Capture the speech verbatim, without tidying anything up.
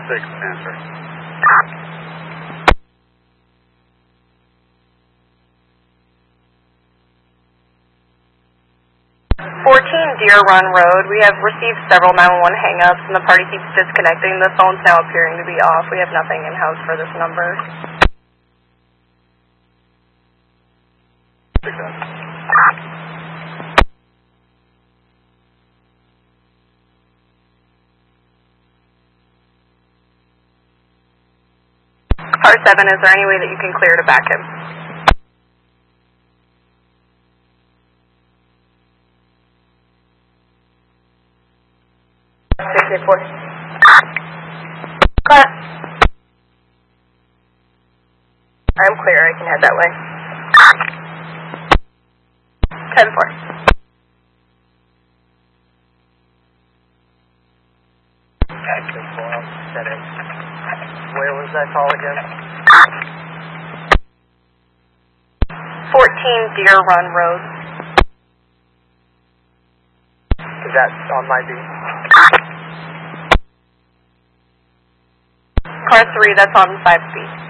six, answer. fourteen Deer Run Road. We have received several nine one one hang-ups, and the party keeps disconnecting. The phone's now appearing to be off. We have nothing in-house for this number. Car seven, is there any way that you can clear to back him? six eight four. Car. I'm clear, I can head that way. ten four. Where was that call again? fourteen Deer Run Road. Is that on my beat? Car three, that's on five speed.